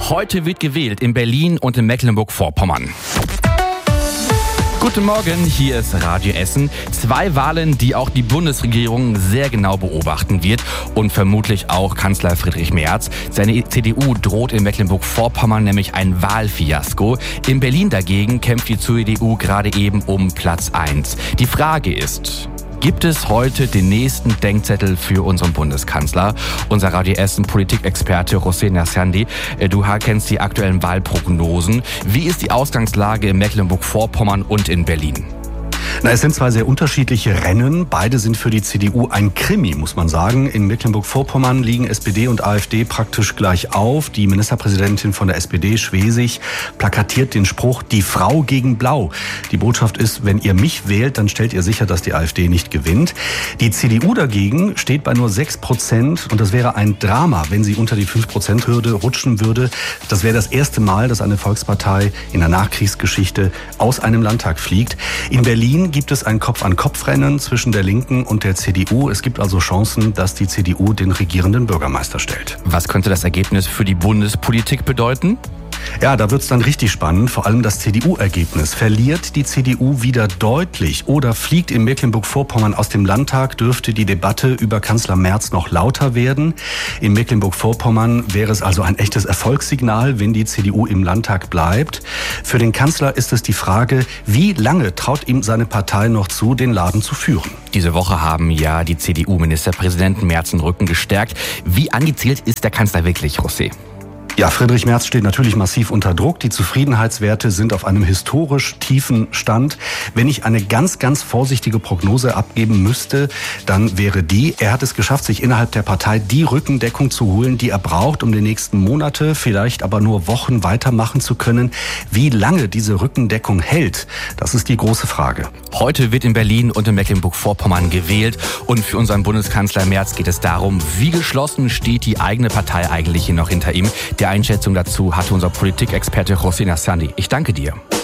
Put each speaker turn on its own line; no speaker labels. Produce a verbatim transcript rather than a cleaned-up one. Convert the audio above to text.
Heute wird gewählt in Berlin und in Mecklenburg-Vorpommern. Guten Morgen, hier ist Radio Essen. Zwei Wahlen, die auch die Bundesregierung sehr genau beobachten wird und vermutlich auch Kanzler Friedrich Merz. Seine C D U droht in Mecklenburg-Vorpommern nämlich ein Wahlfiasko. In Berlin dagegen kämpft die C D U gerade eben um Platz eins. Die Frage ist: Gibt es heute den nächsten Denkzettel für unseren Bundeskanzler? Unser Radio Essen Politikexperte José Nassandi, du kennst die aktuellen Wahlprognosen. Wie ist die Ausgangslage in Mecklenburg-Vorpommern und in Berlin?
Na, es sind zwei sehr unterschiedliche Rennen. Beide sind für die C D U ein Krimi, muss man sagen. In Mecklenburg-Vorpommern liegen S P D und AfD praktisch gleich auf. Die Ministerpräsidentin von der S P D, Schwesig, plakatiert den Spruch, die Frau gegen Blau. Die Botschaft ist, wenn ihr mich wählt, dann stellt ihr sicher, dass die AfD nicht gewinnt. Die C D U dagegen steht bei nur sechs Prozent und das wäre ein Drama, wenn sie unter die fünf Prozent Hürde rutschen würde. Das wäre das erste Mal, dass eine Volkspartei in der Nachkriegsgeschichte aus einem Landtag fliegt. In Berlin gibt es ein Kopf-an-Kopf-Rennen zwischen der Linken und der C D U. Es gibt also Chancen, dass die C D U den regierenden Bürgermeister stellt.
Was könnte das Ergebnis für die Bundespolitik bedeuten?
Ja, da wird's dann richtig spannend. Vor allem das C D U-Ergebnis. Verliert die C D U wieder deutlich oder fliegt in Mecklenburg-Vorpommern aus dem Landtag, dürfte die Debatte über Kanzler Merz noch lauter werden. In Mecklenburg-Vorpommern wäre es also ein echtes Erfolgssignal, wenn die C D U im Landtag bleibt. Für den Kanzler ist es die Frage, wie lange traut ihm seine Partei noch zu, den Laden zu führen?
Diese Woche haben ja die C D U-Ministerpräsidenten Merz den Rücken gestärkt. Wie angezielt ist der Kanzler wirklich, José?
Ja, Friedrich Merz steht natürlich massiv unter Druck. Die Zufriedenheitswerte sind auf einem historisch tiefen Stand. Wenn ich eine ganz, ganz vorsichtige Prognose abgeben müsste, dann wäre die, er hat es geschafft, sich innerhalb der Partei die Rückendeckung zu holen, die er braucht, um die nächsten Monate, vielleicht aber nur Wochen weitermachen zu können. Wie lange diese Rückendeckung hält, das ist die große Frage.
Heute wird in Berlin und in Mecklenburg-Vorpommern gewählt und für unseren Bundeskanzler Merz geht es darum, wie geschlossen steht die eigene Partei eigentlich hier noch hinter ihm. Die Einschätzung dazu hatte unser Politikexperte José Nassandi. Ich danke dir.